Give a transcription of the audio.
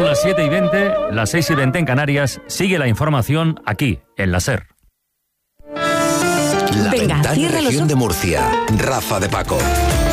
las 7:20, las 6:20 en Canarias. Sigue la información aquí, en la SER. La Ventana Región de Murcia. Rafa de Paco.